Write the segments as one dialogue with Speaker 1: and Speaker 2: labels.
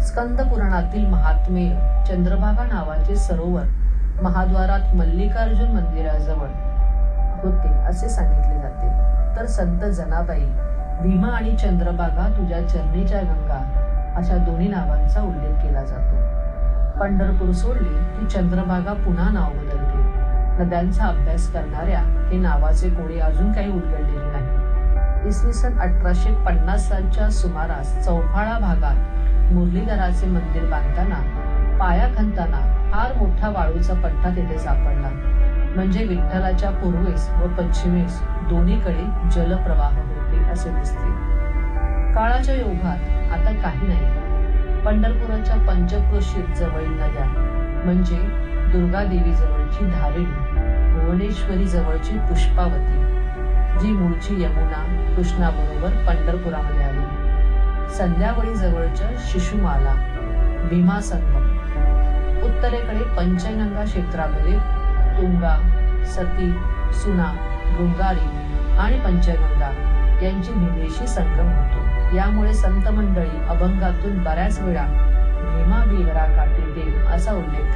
Speaker 1: स्कंद पुराणातील महात्मेय चंद्रभागा नावाचे सरोवर महाद्वारात मल्लिकार्जुन मंदिराजवळ होते असे सांगितले जाते. तर संत जनाबाई, भीमा आणि चंद्रभागा तुझ्या चरणीच्या गंगा अशा दोन्ही नावांचा उल्लेख केला जातो. पंढरपूर सोडले की चंद्रभागा पुन्हा नाव बदलते. नद्यांचा अभ्यास करणाऱ्या हे नावाचे कोणी अजून काही उलगडलेले नाही. इसवी सन 1850 सालच्या सुमारास चौफाळा भागात मुरलीधराचे मंदिर बांधताना पाया खणताना फार मोठा वाळूचा पट्टा तेथे सापडला. म्हणजे विठ्ठलाच्या पूर्वेस व पश्चिमेस दोन्हीकडे जलप्रवाह होते असे दिसते. काळाच्या योगात आता काही नाही. पंढरपुराच्या पंचक्रोशीत जवळील नद्या म्हणजे दुर्गादेवी जवळची धारिणी, भुवनेश्वरी जवळची पुष्पावती, जी मूळची यमुना कृष्णाबरोबर पंढरपुरामध्ये आली, संध्यावळी जवळच्या शिशुमाला, भीमा संगम, उत्तरेकडे पंचगंगा क्षेत्रामध्ये तुंगा, सती, सुना, गंगारी आणि पंचगंगा यांची भीमेशी संगम होतो. यामुळे संत मंडळी अभंगातून बऱ्याच वेळा भीमा भीमरा काठी देव असा उल्लेख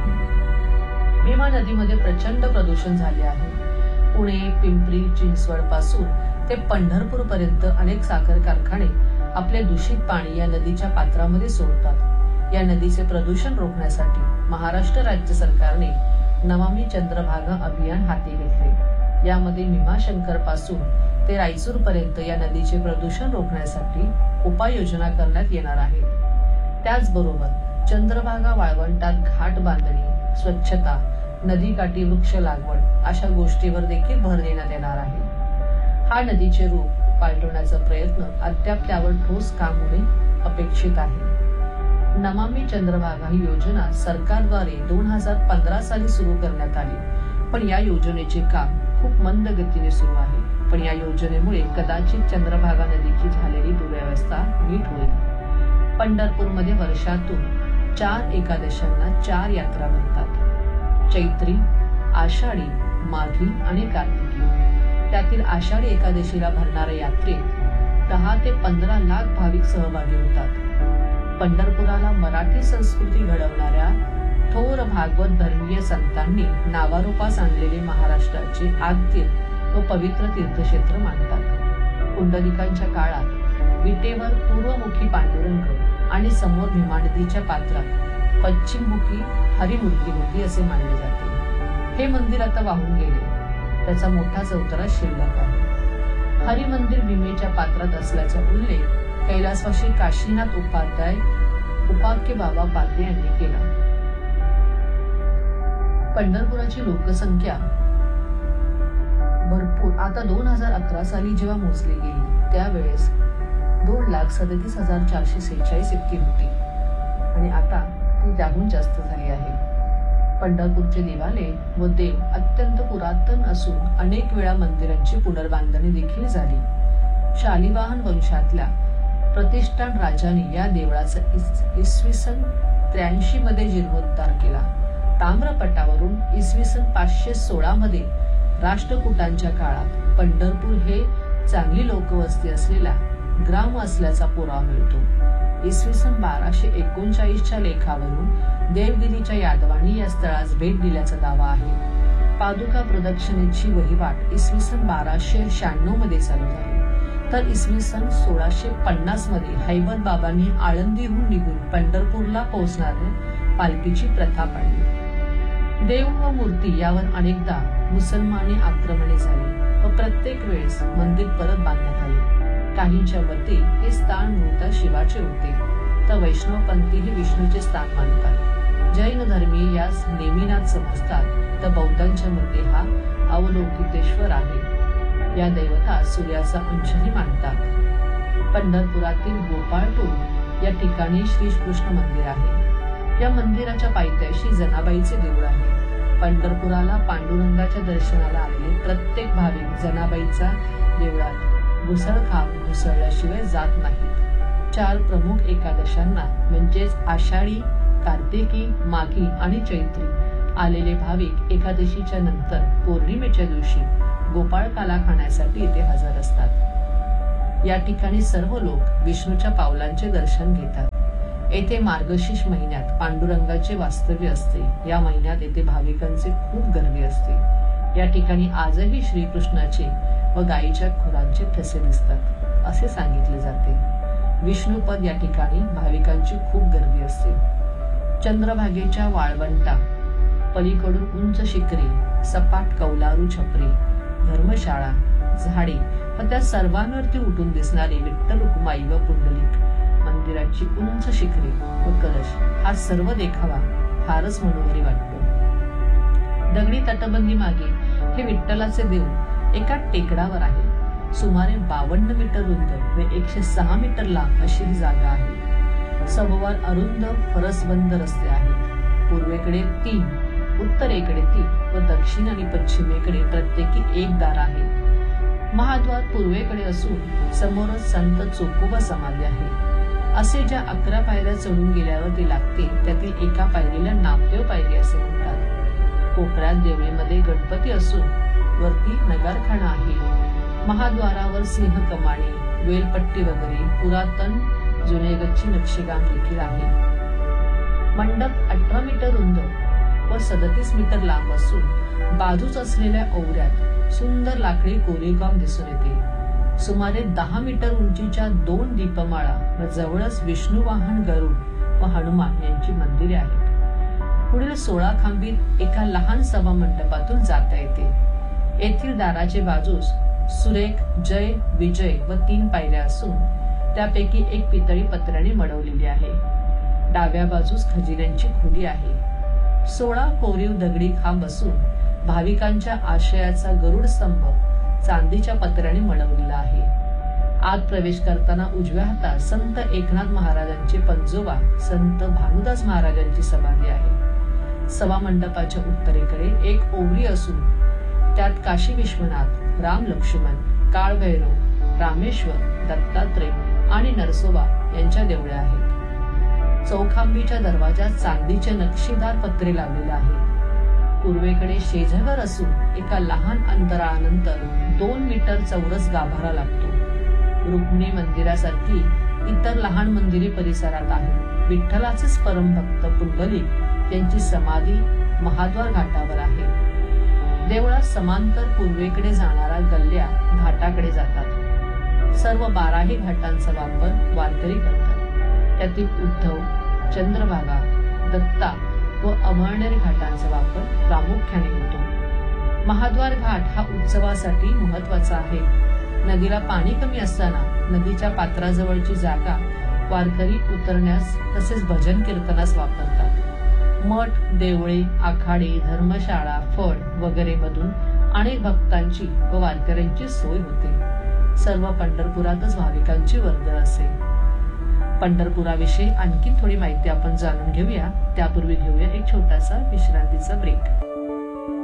Speaker 1: करतात. भीमा नदीमध्ये प्रचंड प्रदूषण झाले आहे. पुणे, पिंपरी चिंचवड पासून ते पंढरपूर पर्यंत अनेक साखर कारखाने आपले दूषित पाणी या नदीच्या पात्रामध्ये सोडतात. या नदीचे प्रदूषण रोखण्यासाठी महाराष्ट्र राज्य सरकारने नमामि चंद्रभागा अभियान हाती घेतले. यामध्ये भीमाशंकर पासून ते रायचूर पर्यंत या नदीचे प्रदूषण रोखण्यासाठी उपाययोजना करण्यात येणार आहे. त्याचबरोबर चंद्रभागा वाळवंटात घाट बांधणी, स्वच्छता, नदीकाठी वृक्ष लागवड अशा गोष्टीवर देखील भर देण्यात येणार आहे. हा नदीचे रूप पालटवण्याचा प्रयत्न अद्याप त्यावर ठोस काम होणे अपेक्षित आहे. नमामि चंद्रभागा ही योजना सरकारद्वारे 2015 साली सुरू करण्यात आली. पण या योजनेचे काम खूप मंद गतीने सुरू आहे. पण या योजनेमुळे कदाचित चंद्रभागा नदीची झालेली दुर्व्यवस्था नीट होईल. पंढरपूरमध्ये वर्षातून 4 एकादशांना 4 यात्रा भरतात. चैत्री, आषाढी, माघी आणि कार्तिकी. त्यातील आषाढी एकादशीला भरणाऱ्या यात्रेत 10 ते 15 लाख भाविक सहभागी होतात. पंढरपुराला मराठी संस्कृती घडवणाऱ्या थोर भागवत धर्मीय संतांनी नावारूपास आणलेले महाराष्ट्राचे आद्य व पवित्र तीर्थक्षेत्र मानतात. पुंडलिकांच्या काळात विटेवर पूर्वमुखी पांडुरंग आणि समोर भीमा नदीच्या पात्रात पश्चिममुखी हरिमूर्ती होती असे मानले जाते. हे मंदिर आता वाहून गेले. त्याचा मोठा चौतरा शिल्लक आहे. हरिमंदिर भीमेच्या पात्रात असल्याचा उल्लेख कैलासवासी काशीनाथ उपाख्य बाबा पाध्ये यांनी केला. पंढरपुराची लोकसंख्या भरपूर आता 2011 साली जेव्हा मोजली गेली त्यावेळेस 2,37,446 इतकी होती आणि आता ती त्याहून जास्त झाली आहे. पंढरपूरचे देवालय व देव अत्यंत पुरातन असून अनेक वेळा मंदिरांची पुनर्बांधणी देखील झाली. शालिवाहन वंशातल्या प्रतिष्ठान राजाने या देवळाचा इसवी सन 83 मध्ये जीर्णोद्धार केला. ताम्रपटावरून इसवी सन 516 मध्ये राष्ट्रकूटांच्या काळात पंढरपूर हे चांगली लोकवस्ती असलेला ग्राम असल्याचा पुरावा मिळतो. इसवी सन 1239च्या लेखावरून देवगिरीच्या यादवांनी या स्थळास भेट दिल्याचा दावा आहे. पादुका प्रदक्षिणेची वहिवाट इसवी सन 1296 मध्ये चालू झाली. तर इसवी सन 1650 मध्ये हैबत बाबांनी आळंदीहून निघून पंढरपूरला पोहोचणाऱ्या पालखीची प्रथा पाळली. देव व मूर्ती यावर अनेकदा मुसलमानी आक्रमणे झाली व प्रत्येक वेळेस मंदिर परत बांधण्यात आले. काहींच्या मते हे स्थान मूळतः शिवाचे होते, तर वैष्णवपंथी हे विष्णूचे स्थान मानतात. जैन धर्मीय यास नेमिनाथ समजतात, तर बौद्धांच्या मते हा अवलोकितेश्वर आहे. या दैवता सूर्याचा अंशही मानतात. पंढरपुरातील गोपाळपूर या ठिकाणी श्रीकृष्ण मंदिर आहे. या मंदिराच्या पायथ्याशी जनाबाईचे देऊळ आहे. पंढरपुराला पांडुरंगाच्या दर्शनाला आलेले प्रत्येक भाविक जनाबाईचा देवळात घुसळल्याशिवाय जात नाहीत. 4 प्रमुख एकादशांना म्हणजेच आषाढी, कार्तिकी, माघी आणि चैत्री आलेले भाविक एकादशीच्या नंतर पौर्णिमेच्या दिवशी गोपाळकाला खाण्यासाठी इथे हजर असतात. या ठिकाणी सर्व लोक विष्णूच्या पावलांचे दर्शन घेतात. येथे मार्गशीर्ष महिन्यात पांडुरंगाचे वास्तव्य असते. या महिन्यात येथे भाविकांचे खूप गर्दी असते. या ठिकाणी आजही श्रीकृष्णाचे व गायीच्या खुरांचे ठसे दिसतात असे सांगितले जाते. विष्णुपद या ठिकाणी भाविकांची खूप गर्दी असते. चंद्रभागेच्या वाळवंटा पलीकडून उंच शिखरे, सपाट कौलारू छपरी, धर्मशाळा, झाडे व त्या सर्वांवरती उठून दिसणारे विठ्ठल रुक्माई व पुंडलिक, मंदिराची उंच शिखरे व कलश हा सर्व देखावा फारच मनोहरी वाटतो. दगडी तटबंदी मागे हे विठ्ठलाचे देऊळ एका टेकडावर आहे. सुमारे 52 मीटर रुंद व 106 मीटर लांब अशी ही जागा आहे. सभोवार अरुंद फरसबंद रस्ते आहेत. पूर्वेकडे 3, उत्तरेकडे 3 व दक्षिण आणि पश्चिमेकडे प्रत्येकी 1 दार आहे. महाद्वार पूर्वेकडे असून समोरच संत चोकोबा समाधी आहे. असे ज्या 11 पायऱ्या चढून गेल्यावर ते लागते त्यातील एका पायरीला नामदेव पायरी असे म्हणतात. कोपऱ्यात देवळीमध्ये गणपती असून वरती नगारखाना आहे. महाद्वारावर सिंह कमाणी, वेलपट्टी वगैरे पुरातन जुनेगच्ची नक्षीकाम देखील आहे. मंडप 18 मीटर रुंद व 37 मीटर लांब असून बाजूच असलेल्या ओवऱ्यात सुंदर लाकडी कोरीवकाम दिसून येते. सुमारे 10 मीटर उंचीच्या 2 दीपमाळा व जवळच विष्णू वाहन गरुड व हनुमान यांची मंदिरे आहेत. पुढील 16 खांबीत एका लहान सभा मंडपातून जाता येते. येथील दाराचे बाजूस सुरेख जय विजय व 3 पायऱ्या असून त्यापैकी एक पितळी पत्र्याने मडवलेली आहे. डाव्या बाजूस खजिन्यांची खोली आहे. 16 कोरीव दगडी खांब असून भाविकांच्या आश्रयाचा गरुड स्तंभ चांदीच्या पत्र्याने मडवलेला आहे. आत प्रवेश करताना उजव्या हातात संत एकनाथ महाराजांचे पंजोबा संत भानुदास महाराजांची समाधी आहे. सभा मंडपाच्या उत्तरेकडे एक ओवरी असून त्यात काशी विश्वनाथ, राम लक्ष्मण, काळभैरव, रामेश्वर, दत्तात्रय आणि नरसोबा यांच्या देवळ्या आहेत. चौखांबीच्या दरवाजात चांदीचे नक्षीदार पत्रे लावलेले आहे. पूर्वेकडे शेजघर असून एका लहान अंतरानंतर 2 मीटर चौरस गाभारा लागतो. रुक्मिणी मंदिरासारखी इतर लहान मंदिरे परिसरात आहेत. विठ्ठलाचेच परमभक्त पुंडलिक यांची समाधी महाद्वार घाटावर आहे. देवळात समांतर पूर्वेकडे जाणाऱ्या गल्ल्या घाटाकडे जातात. सर्व 12ही घाटांचा वापर वारकरी करतात. त्यातील उद्धव, चंद्रभागा, दत्ता व अमळनेर घाटांचा वापर प्रामुख्याने होतो. महाद्वार घाट हा उत्सवासाठी महत्वाचा आहे. नदीला पाणी कमी असताना नदीच्या पात्राजवळची जागा वारकरी उतरण्यास तसेच भजन कीर्तनास वापरतात. मठ, देवळे, आखाडे, धर्मशाळा, फळ वगैरे मधून अनेक भक्तांची व वारकऱ्यांची सोय होते. सर्व पंढरपुरातच भाविकांची वर्दळ असे. पंढरपुराविषयी आणखी थोडी माहिती आपण जाणून घेऊया. त्यापूर्वी घेऊया एक छोटासा विश्रांतीचा ब्रेक.